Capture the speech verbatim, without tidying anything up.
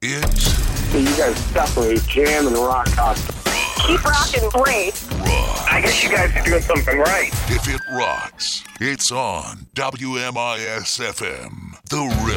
It's So you guys separate jam and rock concert. Keep rocking, great. rock. I guess you guys are doing something right. If it rocks, it's on W M I S F M. The Rhythm.